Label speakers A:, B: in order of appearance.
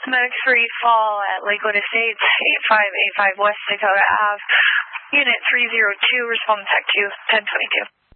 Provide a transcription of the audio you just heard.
A: Smoke Free Fall at Lakewood Estates, 8585 West Dakota Ave. Unit 302, respond tech 2, 1022.